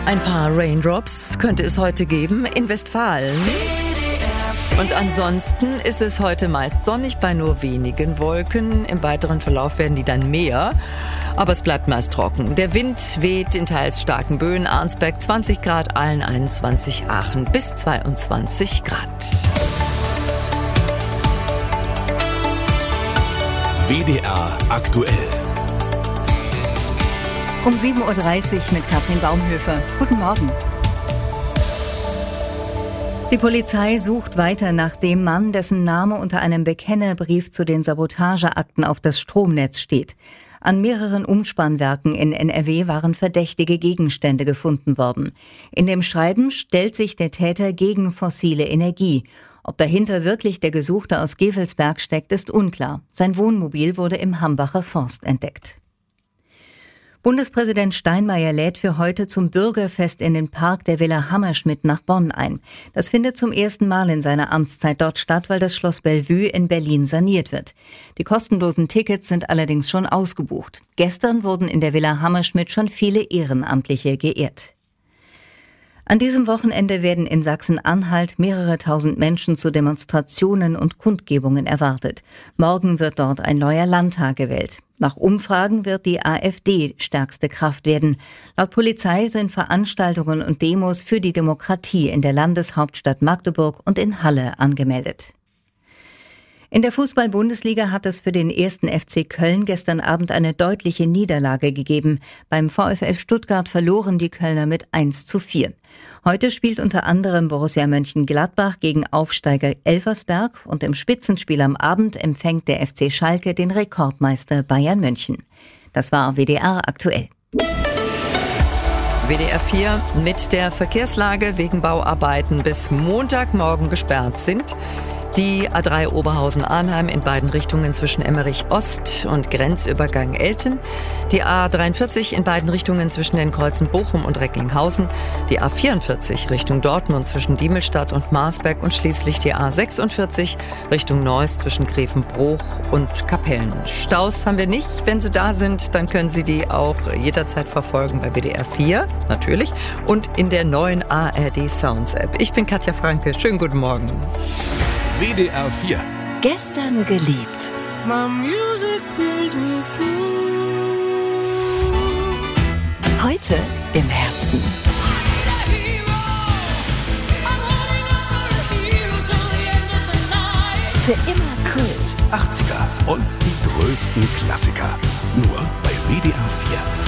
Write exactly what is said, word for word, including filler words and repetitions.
Ein paar Raindrops könnte es heute geben in Westfalen. Und ansonsten ist es heute meist sonnig bei nur wenigen Wolken. Im weiteren Verlauf werden die dann mehr. Aber es bleibt meist trocken. Der Wind weht in teils starken Böen. Arnsberg zwanzig Grad, Aalen einundzwanzig, Aachen bis zweiundzwanzig Grad. W D R aktuell. Um sieben Uhr dreißig mit Katrin Baumhöfer. Guten Morgen. Die Polizei sucht weiter nach dem Mann, dessen Name unter einem Bekennerbrief zu den Sabotageakten auf das Stromnetz steht. An mehreren Umspannwerken in N R W waren verdächtige Gegenstände gefunden worden. In dem Schreiben stellt sich der Täter gegen fossile Energie. Ob dahinter wirklich der Gesuchte aus Gevelsberg steckt, ist unklar. Sein Wohnmobil wurde im Hambacher Forst entdeckt. Bundespräsident Steinmeier lädt für heute zum Bürgerfest in den Park der Villa Hammerschmidt nach Bonn ein. Das findet zum ersten Mal in seiner Amtszeit dort statt, weil das Schloss Bellevue in Berlin saniert wird. Die kostenlosen Tickets sind allerdings schon ausgebucht. Gestern wurden in der Villa Hammerschmidt schon viele Ehrenamtliche geehrt. An diesem Wochenende werden in Sachsen-Anhalt mehrere tausend Menschen zu Demonstrationen und Kundgebungen erwartet. Morgen wird dort ein neuer Landtag gewählt. Nach Umfragen wird die AfD stärkste Kraft werden. Laut Polizei sind Veranstaltungen und Demos für die Demokratie in der Landeshauptstadt Magdeburg und in Halle angemeldet. In der Fußball-Bundesliga hat es für den ersten F C Köln gestern Abend eine deutliche Niederlage gegeben. Beim VfL Stuttgart verloren die Kölner mit eins zu vier. Heute spielt unter anderem Borussia Mönchengladbach gegen Aufsteiger Elversberg und im Spitzenspiel am Abend empfängt der F C Schalke den Rekordmeister Bayern München. Das war W D R aktuell. W D R vier mit der Verkehrslage wegen Bauarbeiten bis Montagmorgen gesperrt sind die A drei Oberhausen-Arnheim in beiden Richtungen zwischen Emmerich Ost und Grenzübergang Elten, die A dreiundvierzig in beiden Richtungen zwischen den Kreuzen Bochum und Recklinghausen, die A vierundvierzig Richtung Dortmund zwischen Diemelstadt und Marsberg und schließlich die A sechsundvierzig Richtung Neuss zwischen Grevenbruch und Kapellen. Staus haben wir nicht. Wenn Sie da sind, dann können Sie die auch jederzeit verfolgen bei W D R vier, natürlich, und in der neuen A R D Sounds App. Ich bin Katja Franke. Schönen guten Morgen. W D R vier. Gestern geliebt. My music pulls me through. Heute im Herzen. Für immer Kult. achtziger und die größten Klassiker. Nur bei W D R vier.